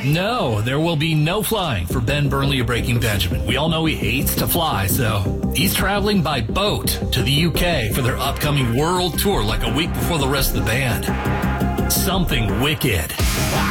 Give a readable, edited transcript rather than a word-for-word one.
No, there will be no flying for Ben Burnley of Breaking Benjamin. We all know he hates to fly, so he's traveling by boat to the UK for their upcoming world tour like a week before the rest of the band. Something wicked.